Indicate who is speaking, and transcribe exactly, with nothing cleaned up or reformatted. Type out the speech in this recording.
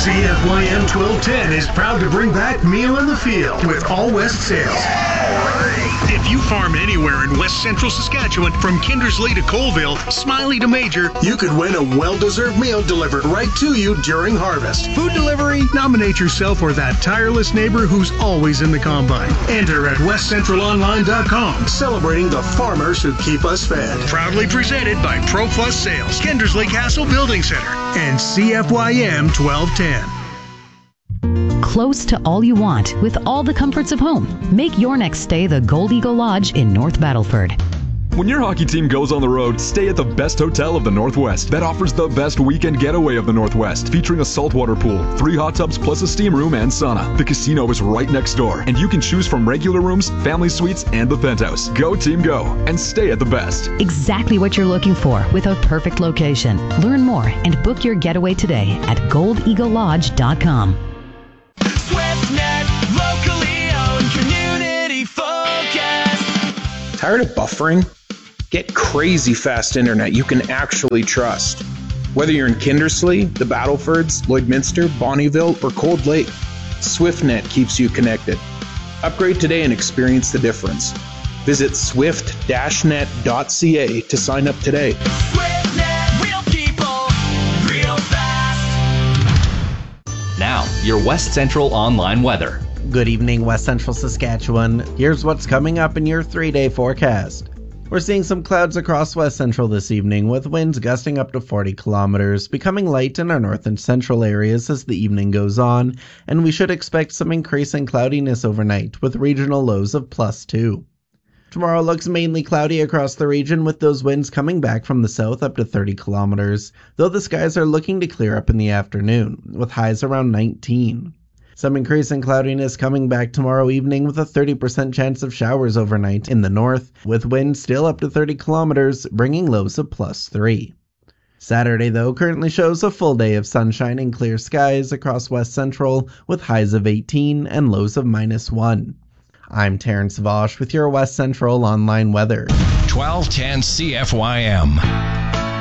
Speaker 1: C F Y M twelve ten is proud to bring back Meal in the Field with All West sales. If you farm anywhere in West Central Saskatchewan, from Kindersley to Colville, Smiley to Major, you could win a well-deserved meal delivered right to you during harvest. Food delivery? Nominate yourself or that tireless neighbor who's always in the combine. Enter at west central online dot com, celebrating the farmers who keep us fed. Proudly presented by ProPlus Sales, Kindersley Castle Building Center, and C F Y M twelve ten.
Speaker 2: Close to all you want with all the comforts of home. Make your next stay the Gold Eagle Lodge in North Battleford.
Speaker 3: When your hockey team goes on the road, stay at the best hotel of the Northwest that offers the best weekend getaway of the Northwest, featuring a saltwater pool, three hot tubs plus a steam room and sauna. The casino is right next door, and you can choose from regular rooms, family suites, and the penthouse. Go team go, and stay at the best.
Speaker 2: Exactly what you're looking for with a perfect location. Learn more and book your getaway today at gold eagle lodge dot com.
Speaker 4: SwiftNet, locally owned, community focused.
Speaker 5: Tired of buffering? Get crazy fast internet you can actually trust. Whether you're in Kindersley, the Battlefords, Lloydminster, Bonnyville, or Cold Lake, SwiftNet keeps you connected. Upgrade today and experience the difference. Visit swift dash net dot c a to sign up today.
Speaker 4: SwiftNet, real people, real fast.
Speaker 6: Now, your West Central online weather.
Speaker 7: Good evening, West Central Saskatchewan. Here's what's coming up in your three-day forecast. We're seeing some clouds across West Central this evening, with winds gusting up to forty kilometers, becoming light in our north and central areas as the evening goes on, and we should expect some increasing cloudiness overnight, with regional lows of plus two. Tomorrow looks mainly cloudy across the region, with those winds coming back from the south up to thirty kilometers, though the skies are looking to clear up in the afternoon, with highs around nineteen. Some increasing cloudiness coming back tomorrow evening, with a thirty percent chance of showers overnight in the north, with winds still up to thirty kilometers, bringing lows of plus three. Saturday, though, currently shows a full day of sunshine and clear skies across West Central, with highs of eighteen and lows of minus one. I'm Terrence Vosch with your West Central online weather.
Speaker 8: twelve ten C F Y M.